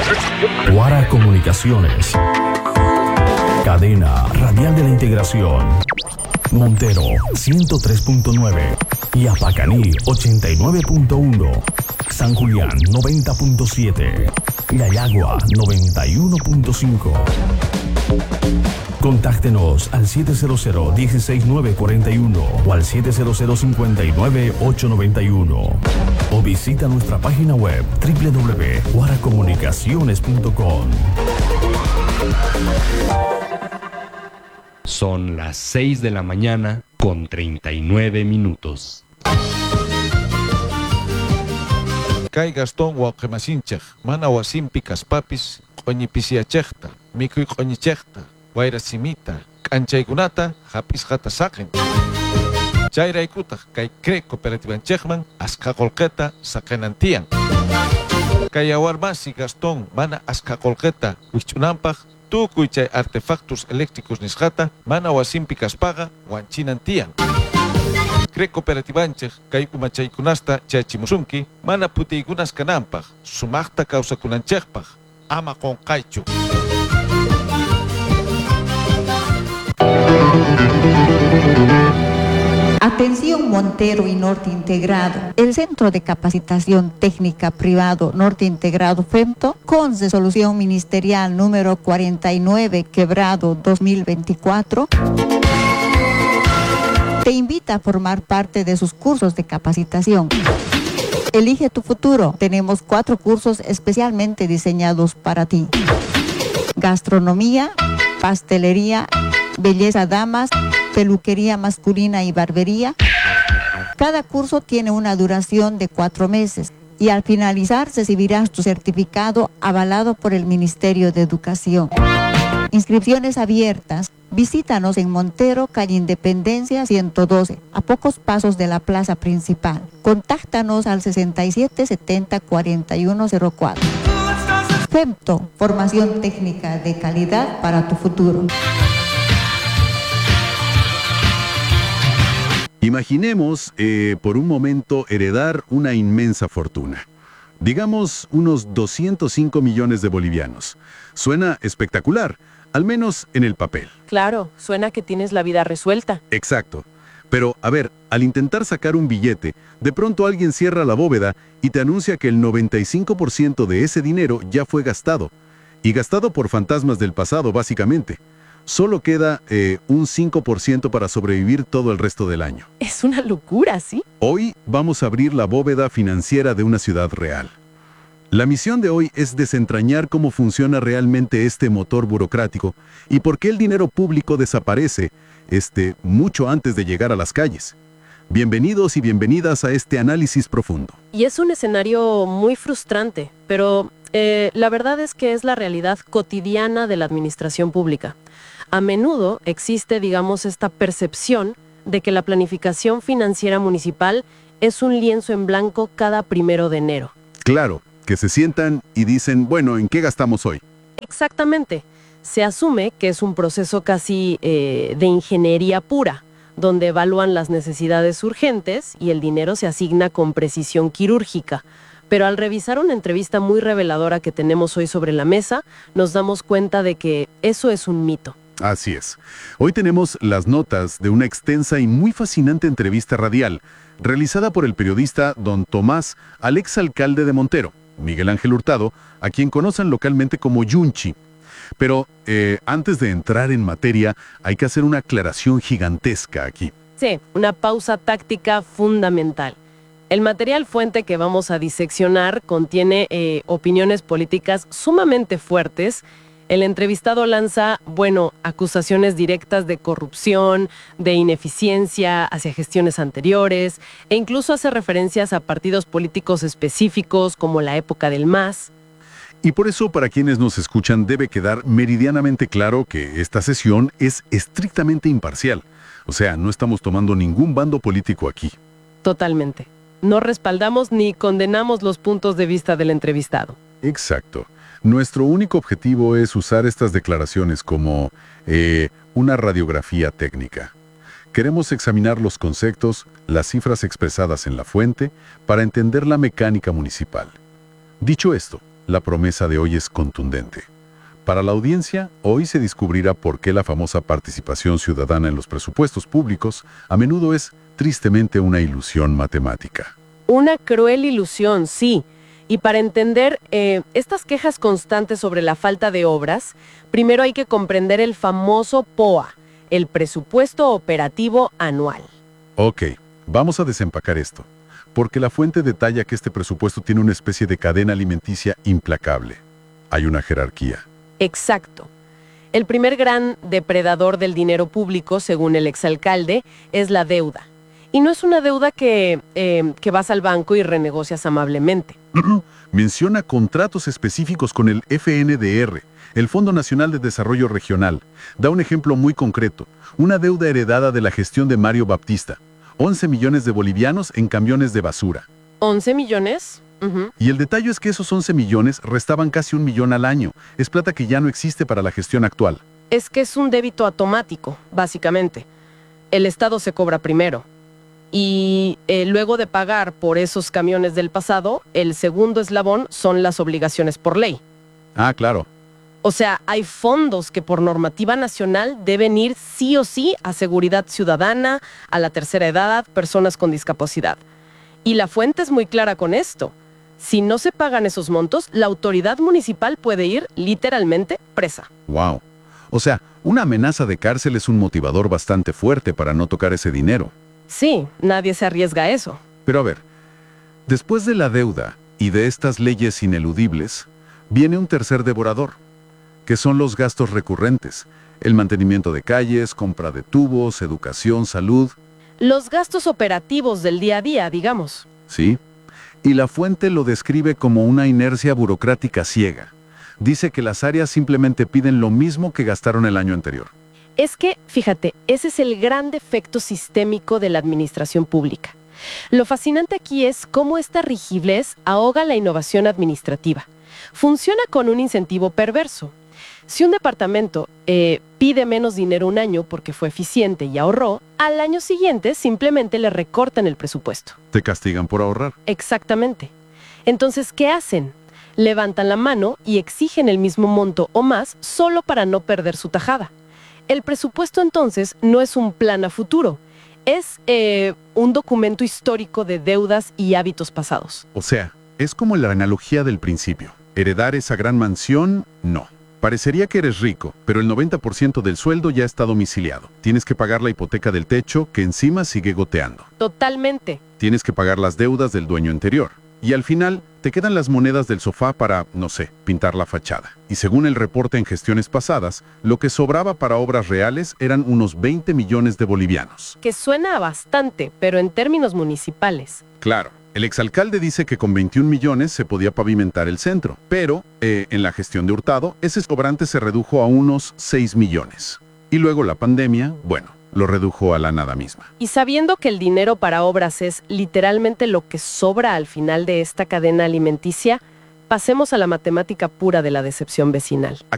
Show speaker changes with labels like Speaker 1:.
Speaker 1: Guara Comunicaciones. Cadena Radial de la Integración. Montero 103.9. Yapacaní 89.1. San Julián 90.7. Yayagua 91.5. Contáctenos al 700-16941 o al 700-59-891 o visita nuestra página web www.guaracomunicaciones.com.
Speaker 2: Son las 6 de la mañana con 39 minutos.
Speaker 3: Kay Gastón Huaquemasinchej, mana wasimpi kaspapis, qoñipisiachejta, mikuy qoñichejta, wayrasimita, k'anchaykunata, hapis hatasaqin. Chayraykutaj, kay CRE Cooperativanchejman, asqaqolqeta saqenantiyan. Kay awarmasi Gastón, mana asqaqolqeta, wich'unanpaj, tukuy chay artefactos eléctricos nisqata, mana wasimpi kaspaqa, wanchinantiyan. CRE Cooperativanchej, kay umachaykunasta chachimusunki, mana putiykunas kananpaj, sumaqta kawsakunanchejpaj, ama qonqaychu.
Speaker 4: Atención Montero y Norte Integrado. El Centro de Capacitación Técnica Privado Norte Integrado FEMTO, con resolución ministerial número 49/2024, te invita a formar parte de sus cursos de capacitación. Elige tu futuro. Tenemos 4 cursos especialmente diseñados para ti: gastronomía, pastelería, belleza damas, peluquería masculina y barbería. Cada curso tiene una duración de 4 meses y al finalizar recibirás tu certificado avalado por el Ministerio de Educación. Inscripciones abiertas. Visítanos en Montero, calle Independencia 112, a pocos pasos de la plaza principal. Contáctanos al 6770-4104. FEMTO, formación técnica de calidad para tu futuro.
Speaker 5: Imaginemos por un momento heredar una inmensa fortuna. Digamos unos 205 millones de bolivianos. Suena espectacular, al menos en el papel.
Speaker 6: Claro, suena que tienes la vida resuelta.
Speaker 5: Exacto. Pero, a ver, al intentar sacar un billete, de pronto alguien cierra la bóveda y te anuncia que el 95% de ese dinero ya fue gastado. Y gastado por fantasmas del pasado, básicamente. Solo queda un 5% para sobrevivir todo el resto del año.
Speaker 6: Es una locura, ¿sí?
Speaker 5: Hoy vamos a abrir la bóveda financiera de una ciudad real. La misión de hoy es desentrañar cómo funciona realmente este motor burocrático y por qué el dinero público desaparece mucho antes de llegar a las calles. Bienvenidos y bienvenidas a este análisis profundo.
Speaker 6: Y es un escenario muy frustrante, pero la verdad es que es la realidad cotidiana de la administración pública. A menudo existe, digamos, esta percepción de que la planificación financiera municipal es un lienzo en blanco cada 1 de enero.
Speaker 5: Claro, que se sientan y dicen, bueno, ¿en qué gastamos hoy?
Speaker 6: Exactamente. Se asume que es un proceso casi de ingeniería pura, donde evalúan las necesidades urgentes y el dinero se asigna con precisión quirúrgica. Pero al revisar una entrevista muy reveladora que tenemos hoy sobre la mesa, nos damos cuenta de que eso es un mito.
Speaker 5: Así es. Hoy tenemos las notas de una extensa y muy fascinante entrevista radial realizada por el periodista don Tomás al exalcalde de Montero, Miguel Ángel Hurtado, a quien conocen localmente como Yunchi. Pero antes de entrar en materia, hay que hacer una aclaración gigantesca aquí.
Speaker 6: Sí, una pausa táctica fundamental. El material fuente que vamos a diseccionar contiene opiniones políticas sumamente fuertes. El entrevistado lanza, acusaciones directas de corrupción, de ineficiencia hacia gestiones anteriores, e incluso hace referencias a partidos políticos específicos como la época del MAS.
Speaker 5: Y por eso, para quienes nos escuchan, debe quedar meridianamente claro que esta sesión es estrictamente imparcial. O sea, no estamos tomando ningún bando político aquí.
Speaker 6: Totalmente. No respaldamos ni condenamos los puntos de vista del entrevistado.
Speaker 5: Exacto. Nuestro único objetivo es usar estas declaraciones como una radiografía técnica. Queremos examinar los conceptos, las cifras expresadas en la fuente, para entender la mecánica municipal. Dicho esto, La promesa de hoy es contundente. Para la audiencia, hoy se descubrirá por qué la famosa participación ciudadana en los presupuestos públicos a menudo es tristemente una ilusión matemática.
Speaker 6: Una cruel ilusión, sí. Y para entender estas quejas constantes sobre la falta de obras, primero hay que comprender el famoso POA, el Presupuesto Operativo Anual.
Speaker 5: Ok, vamos a desempacar esto, porque la fuente detalla que este presupuesto tiene una especie de cadena alimenticia implacable. Hay una jerarquía.
Speaker 6: Exacto. El primer gran depredador del dinero público, según el exalcalde, es la deuda. Y no es una deuda que vas al banco y renegocias amablemente.
Speaker 5: Menciona contratos específicos con el FNDR, el Fondo Nacional de Desarrollo Regional. Da un ejemplo muy concreto, una deuda heredada de la gestión de Mario Baptista. 11 millones de bolivianos en camiones de basura.
Speaker 6: ¿11 millones?
Speaker 5: Y el detalle es que esos 11 millones restaban casi 1 millón al año. Es plata que ya no existe para la gestión actual.
Speaker 6: Es que es un débito automático, básicamente. El Estado se cobra primero. Y luego de pagar por esos camiones del pasado, el segundo eslabón son las obligaciones por ley.
Speaker 5: Ah, claro.
Speaker 6: O sea, hay fondos que por normativa nacional deben ir sí o sí a seguridad ciudadana, a la tercera edad, personas con discapacidad. Y la fuente es muy clara con esto. Si no se pagan esos montos, la autoridad municipal puede ir literalmente presa.
Speaker 5: Wow. O sea, una amenaza de cárcel es un motivador bastante fuerte para no tocar ese dinero.
Speaker 6: Sí, nadie se arriesga a eso.
Speaker 5: Pero a ver, después de la deuda y de estas leyes ineludibles, viene un tercer devorador, que son los gastos recurrentes, el mantenimiento de calles, compra de tubos, educación, salud.
Speaker 6: Los gastos operativos del día a día, digamos.
Speaker 5: Sí, y la fuente lo describe como una inercia burocrática ciega. Dice que las áreas simplemente piden lo mismo que gastaron el año anterior.
Speaker 6: Es que, fíjate, ese es el gran defecto sistémico de la administración pública. Lo fascinante aquí es cómo esta rigidez ahoga la innovación administrativa. Funciona con un incentivo perverso. Si un departamento pide menos dinero un año porque fue eficiente y ahorró, al año siguiente simplemente le recortan el presupuesto.
Speaker 5: Te castigan por ahorrar.
Speaker 6: Exactamente. Entonces, ¿qué hacen? Levantan la mano y exigen el mismo monto o más solo para no perder su tajada. El presupuesto entonces no es un plan a futuro, es un documento histórico de deudas y hábitos pasados.
Speaker 5: O sea, es como la analogía del principio. Heredar esa gran mansión, no. Parecería que eres rico, pero el 90% del sueldo ya está domiciliado. Tienes que pagar la hipoteca del techo, que encima sigue goteando.
Speaker 6: Totalmente.
Speaker 5: Tienes que pagar las deudas del dueño anterior. Y al final, te quedan las monedas del sofá para, no sé, pintar la fachada. Y según el reporte en gestiones pasadas, lo que sobraba para obras reales eran unos 20 millones de bolivianos.
Speaker 6: Que suena a bastante, pero en términos municipales.
Speaker 5: Claro. El exalcalde dice que con 21 millones se podía pavimentar el centro, pero en la gestión de Hurtado, ese sobrante se redujo a unos 6 millones. Y luego la pandemia, bueno, lo redujo a la nada misma.
Speaker 6: Y sabiendo que el dinero para obras es literalmente lo que sobra al final de esta cadena alimenticia, pasemos a la matemática pura de la decepción vecinal.